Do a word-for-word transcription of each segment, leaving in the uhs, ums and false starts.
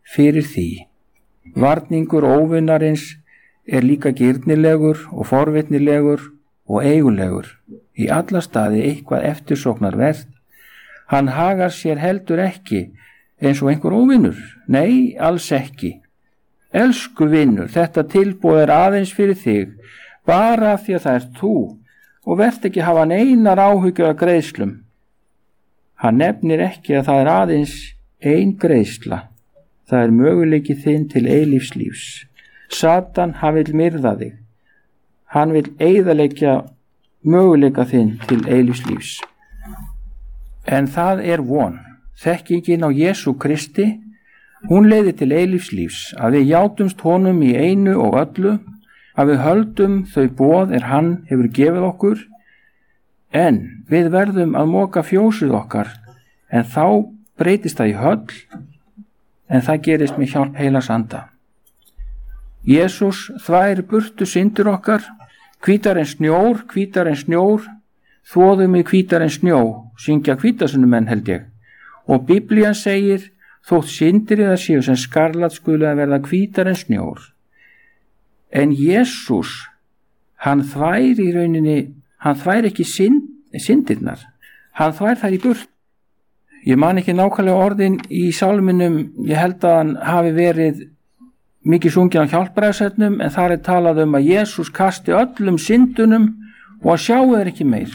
fyrir því. Varningur óvinarins er líka girnilegur og forvitnilegur og eigulegur, í alla staði eitthvað eftirsóknarvert. Hann hagar sér heldur ekki eins og einhver óvinur, nei, alls ekki. Elsku vinur, þetta tilboð er aðeins fyrir þig, bara af því að það er þú, og vert ekki hafa neinar áhyggjur af greiðslum. Hann nefnir ekki að það er aðeins ein greiðsla, það er möguleiki þinn til eilífslífs. Satan, hann vil myrða þig, hann vil eyðileggja möguleika þinn til eilífslífs. En það er von, þekkingin á Jesú Kristi, hún leiðir til eilífslífs, að við játumst honum í einu og öllu, að við höldum þau boð er hann hefur gefið okkur, en við verðum að moka fjósið okkar, en þá breytist það í höll, en það gerist með hjálp heilags anda. Jesús þvær burtu syndir okkar, hvítar en snjór, hvítar en snjór, þvoðum í hvítar en snjó, syngja hvítasunnumenn held ég, og Biblían segir, þótt syndir eða séu sem skarlat skulu að verða hvítar en snjór. En Jesús, hann þvær í rauninni, hann þvær ekki synd, syndirnar, hann þvær þær í burt. Ég man ekki nákvæmlega orðin í sálminum, ég held að hann hafi verið mikið sungið á hjálpræðsefnum, en þar er talað um að Jesús kasti öllum syndunum og að sjáu þeir ekki meir.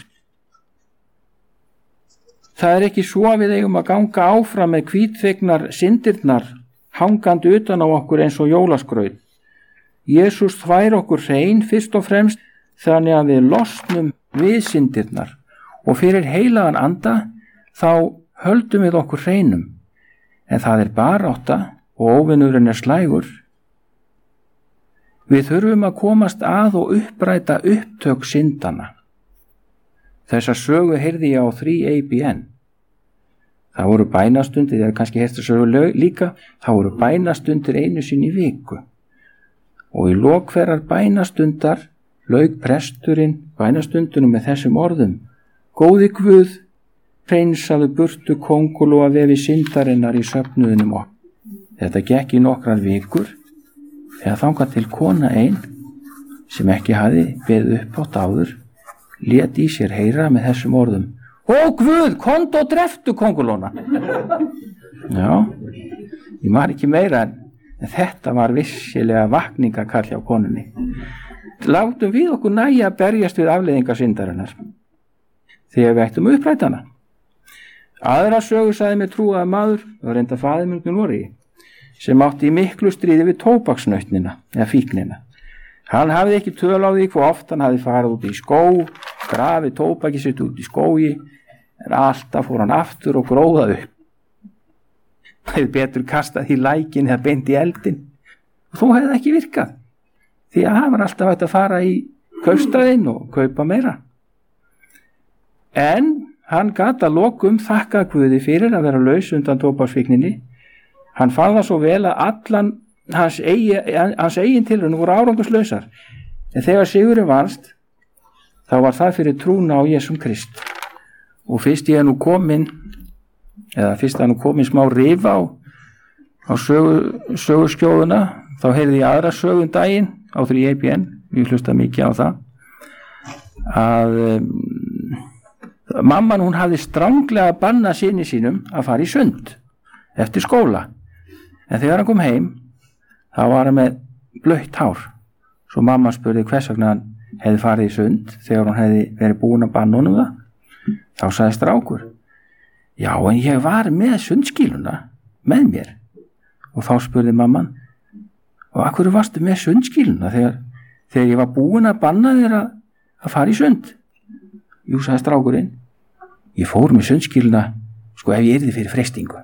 Það er ekki svo að við eigum að ganga áfram með hvítþvegnar syndirnar hangandi utan á okkur eins og jólaskraut. Jesús þvær okkur hrein fyrst og fremst þannig að við losnum við syndirnar, og fyrir heilagan anda þá höldum við okkur hreinum, en það er barátta og óvinurinn er slægur. Við þurfum að komast að og uppræta upptök syndana. Þessa sögu heyrði ég á þrjú A B N. Það voru bænastundir, það er kannski heyrst að sögu líka, það voru bænastundir einu sinni í viku. Og í lok hverrar bænastundar lauk presturinn bænastundunum með þessum orðum: Góði Guð, hreinsaðu burtu kóngulóa vefi syndarinnar í söfnuðinum okkur. Þetta gekk í nokkrar vikur, þegar þangað til kona ein, sem ekki hafði beðið upp átt áður, lét í sér heyra með þessum orðum: Ó Guð, komdu og dreftu kóngulóna. Já, ég mar ekki meira, en en þetta var vissilega vakningakall hjá konunni. Látum við okkur nægja að berjast við afleiðingar syndarinnar, þegar við ættum upprætana. Aðra sögu sagði mér trúaður maður, og reynda faðir minn í Noregi, sem átti í miklu stríði við tóbaksnautnina, eða fíknina. Hann hafði ekki töl á því hvað oft hann hafði farið út í skó, grafið tóbakið sitt út í skógi, en alltaf fór hann aftur og gróðað upp. Það hefði betur kastað í lækin eða beint í eldin, og þó hefði það ekki virkað, því að hann var alltaf hægt að fara í kaupstaðinn og kaupa meira. En hann gat að lokum þakka Guði fyrir að vera laus undan tóbaksfíkninni. Hann fann það svo vel að allan hans, eigi, hans eigin tilraunir voru árangurslausar, en þegar sigurinn vannst, þá var það fyrir trúna á Jesúm Krist. Og fyrst ég er nú komin eða fyrst að nú komin smá rif á, á sögu, söguskjóðuna, þá heyrði ég aðra sögun daginn á þrjú A B N, ég hlusta mikið á það, að um, mamman hún hafði stranglega bannað syni sínum að fara í sund eftir skóla, en þegar hann kom heim þá var hann með blautt hár. Svo mamma spurði hvers vegna hann hefði farið í sund þegar hann hefði verið búin að banna honum það. Þá sagði strákur: Já, en ég var með sundskíluna með mér. Og þá spurði mamman: Og af hverju varstu með sundskíluna þegar, þegar ég var búin að banna þér að, að fara í sund? Jú, sagði strákurinn, ég fór með sundskíluna sko ef ég yrði fyrir freistingu.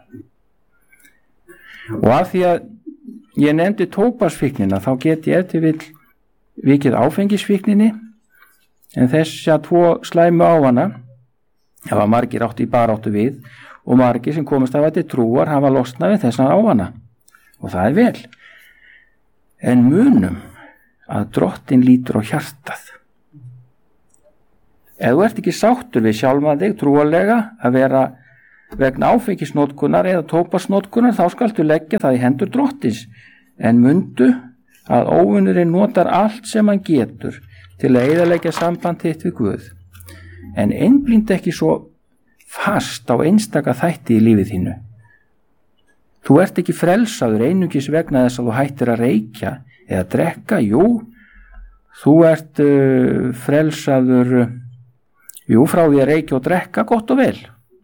Og af því að ég nefndi tóbaksfíknina, þá get ég eftir vill vikið áfengisfíkninni, en þess að tvo slæmu ávana það var margir átt í baráttu við, og margir sem komast af þetta trúar hafa losnað við þessar ávana, og það er vel. En munum að Drottinn lítur á hjartað. Ef þú ert ekki sáttur við sjálfan þig trúarlega að vera vegna áfengisnotkunar eða tóbaksnotkunar, þá skaltu leggja það í hendur drottins, en mundu að óvinurinn notar allt sem hann getur til að eyðileggja samband þitt við Guð. En einblínd ekki svo fast á einstaka þætti í lífið þínu. Þú ert ekki frelsaður einungis vegna þess að þú hættir að reykja eða drekka. Jú, þú ert uh, frelsaður uh, jú, frá því að reykja og drekka, gott og vel.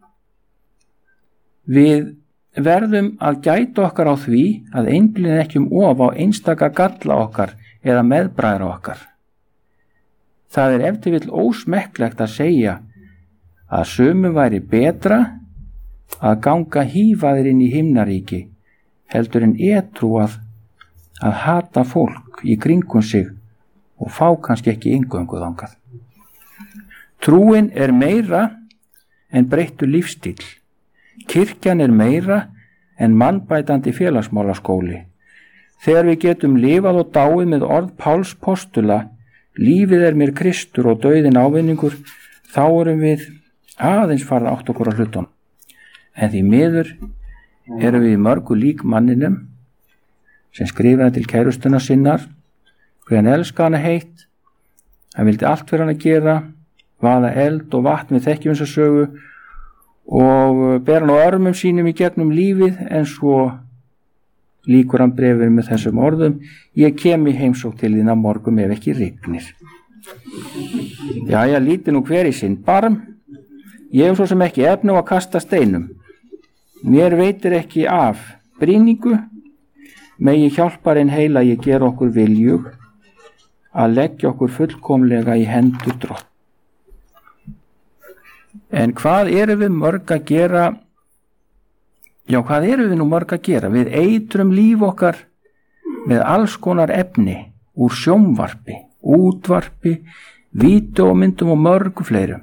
Við verðum að gæta okkar á því að einblíð ekki um of á einstaka galla okkar eða meðbræðra okkar. Það er ef til vill ósmekklegt að segja að sumum væri betra að ganga hífaðir inn í himnaríki heldur en edrú að, að hata fólk í kringum sig og fá kannski ekki inngöngu þangað. Trúin er meira en breyttur lífstíl. Kirkjan er meira en mannbætandi félagsmálaskóli. Þegar við getum lifað og dáið með orð Páls postula, lífið er mér Kristur og dauðinn ávinningur, þá erum við aðeins farið átt okkur á hlutunum. En því miður erum við mörgu lík manninum sem skrifaði til kærustuna sinnar hver hann elska hana heitt, hann vildi allt fyrir hann að gera, vaða eld og vatn, við þekkjum þessa sögu, og ber hann á örmum sínum í gegnum lífið, en svo líkur hann brefið með þessum orðum: ég kem í heimsókn til þín á morgun ef ekki rignir. Jæja, líti nú hver í sinn barm. Ég hef svo sem ekki efni á að kasta steinum. Mér veitir ekki af brýningu, megi hjálparinn heila ég gera okkur viljug að leggja okkur fullkomlega í hendur drott. En hvað erum við mörg að gera? Já, hvað erum við nú mörg að gera? Við eitrum líf okkar með alls konar efni úr sjónvarpi, útvarpi, vídeómyndum og mörgu fleirum.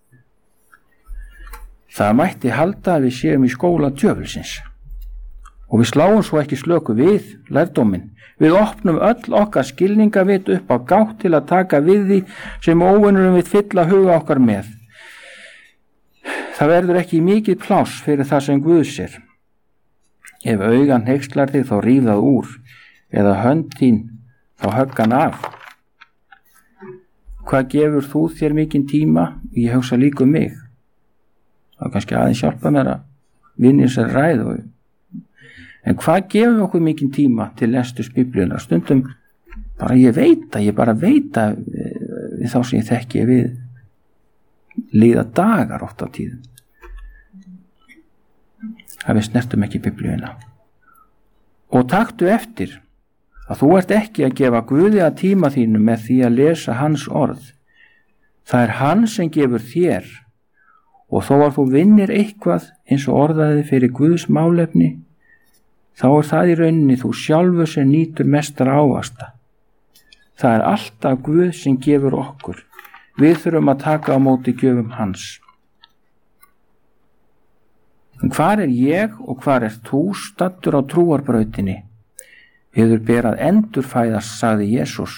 Það mætti halda að við séum í skóla djöfulsins. Og við sláum svo ekki slöku við lærdóminn. Við opnum öll okkar skilningavit upp á gátt til að taka við því sem óvinurum við fylla huga okkar með. Það verður ekki mikið pláss fyrir það sem Guð sér. Ef augan hneykslaði þig, þá ríf það úr, eða hönd þín þá högg hann af. Hvað gefur þú þér mikinn tíma? Ég hugsa líka um mig. Það er kannski aðeins hjálpa mér að vinna sér ræðu. En hvað gefur okkur mikinn tíma til lesturs Biblíunnar? Stundum bara ég veit að, ég bara veit að við þá sem ég þekki við líða dagar oft á tíðum. að við snertum ekki Biblíuna. Og taktu eftir að þú ert ekki að gefa Guði að tíma þínu með því að lesa hans orð. Það er hann sem gefur þér, og þó að þú vinnir eitthvað eins og orðaði fyrir Guðs málefni, þá er það í rauninni þú sjálfur sem nýtur mestar ávasta. Það er alltaf Guð sem gefur okkur. Við þurfum að taka á móti gjöfum hans. En hvar er ég og hvar er þú staddur á trúarbrautinni? Yður ber að endurfæðast, sagði Jesús.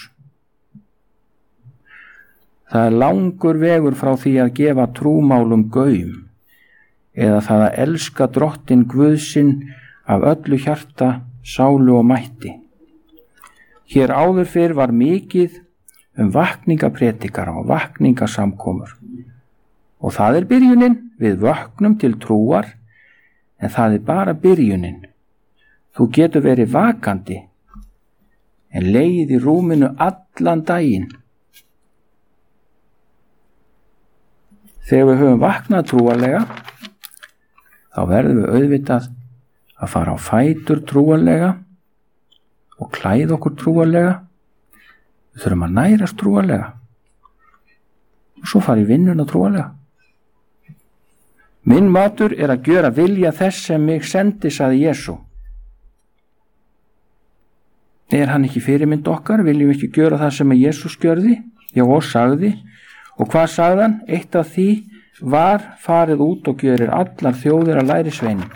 Það er langur vegur frá því að gefa trúmálum gaum, eða það að elska drottinn Guð sinn af öllu hjarta, sálu og mætti. Hér áður fyrr var mikið um vakningapredikara og vakningasamkomur. Og það er byrjunin, við vöknum til trúar, en það er bara byrjunin. Þú getur verið vakandi, en legið í rúminu allan daginn. Þegar við höfum vaknað trúarlega, þá verðum við auðvitað að fara á fætur trúarlega og klæða okkur trúarlega. Við þurfum að nærast trúarlega og svo fara í vinnuna trúarlega. Minn matur er að gjöra vilja þess sem mig sendi, sagði Jesú. Er hann ekki fyrirmynd okkar? Viljum við ekki gjöra það sem Jesús gjörði? Já, og sagði. Og hvað sagði hann? Eitt af því var farið út og gjörir allar þjóðir að lærisveinum.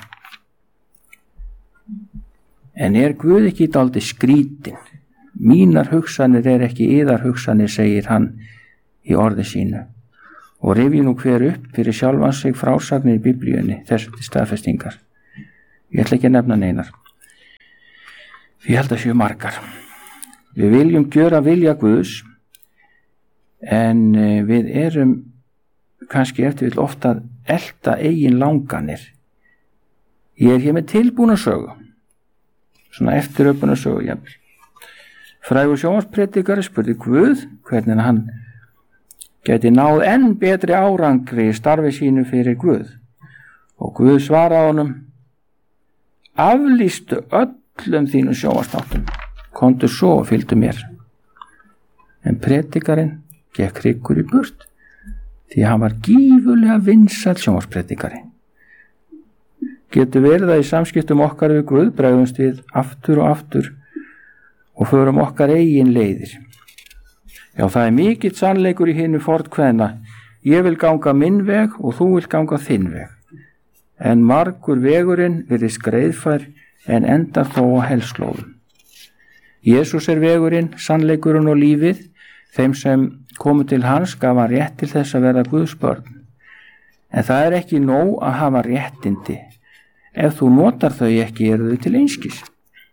En er Guð ekki dálítið skrítinn? Mínar hugsanir er ekki yðar hugsanir, segir hann í orði sínu. og rifji nú hver upp fyrir sjálfan sig frásagnir í Biblíunni þessu til staðfestingar. Ég ætla ekki að nefna neinar. Ég held að séu margar. Við viljum gjöra vilja Guðs, en við erum kannski eftir vill ofta að elta eigin langanir. Ég er hér með tilbúna sögu, svona eftiröpuna sögu jafnvel. Frægur sjónvarpredikari spurði Guð hvernig hann gæti náð enn betri árangri í starfi sínu fyrir Guð, og Guð svaraði honum: aflýstu öllum þínum sjónvarpsþáttum, komdu svo og fylgdu mér. En predikarinn gekk hryggur í burt, því hann var gífurlega vinsæll sjónvarpspredikari. Getur verið að í samskiptum okkar við Guð bregðumst við aftur og aftur og förum okkar eigin leiðir. Já, það er mikill sannleikur í hinu fornkveðna: ég vil ganga minn veg og þú vil ganga þinn veg. En margur vegurinn virðist greiðfær en endar þó á hellslóðum. Jesús er vegurinn, sannleikurinn og lífið. Þeim sem komu til hans gaf hann rétt til þess að verða Guðs börn. En það er ekki nóg að hafa réttindi. Ef þú notar þau ekki, eru þau til einskis.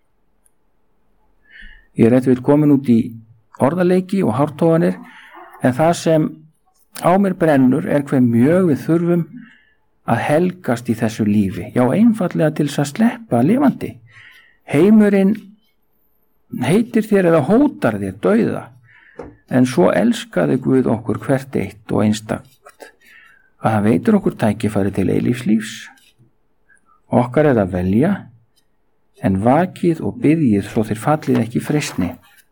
Ég er eftir komin út í orðaleiki og hártoganir, en það sem á mér brennur er hve mjög við þurfum að helgast í þessu lífi. Já, einfallega til þess að sleppa lifandi. Heimurinn heitir þér eða hótar þér dauða, en svo elskaði Guð okkur hvert eitt og einstakt að hann veitir okkur tækifæri til eilífs lífs. Okkar er að velja, en vakið og biðjið svo þér fallið ekki í freistni.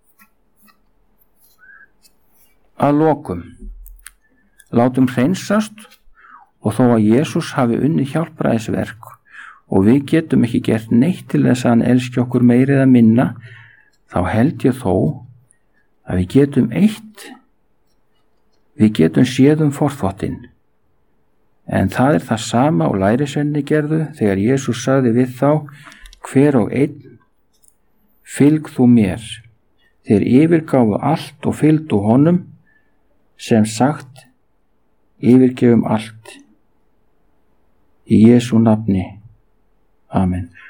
Að lokum, látum hreinsast, og þó að Jesús hafi unnið hjálpræðisverk og við getum ekki gert neitt til þess að hann elski okkur meira eða minna, þá held ég þó að við getum eitt, við getum séð um forþvottinn. En það er það sama og lærisveinarnir gerðu þegar Jesús sagði við þá: hver og einn, fylg þú mér. Þeir yfirgáfu allt og fylgdu honum, sem sagt, yfirgefum allt. Í Jesú nafni. Amen.